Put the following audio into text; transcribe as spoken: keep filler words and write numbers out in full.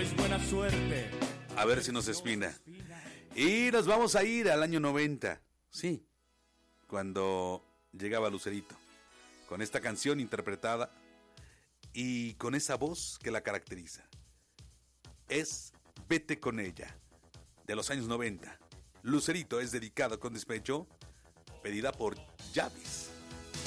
tienes buena suerte. A ver si nos espina. Y nos vamos a ir al año noventa. Sí, cuando llegaba Lucerito, con esta canción interpretada y con esa voz que la caracteriza. Es Vete con ella, de los años noventa. Lucerito es dedicado con despecho, pedida por Yavis.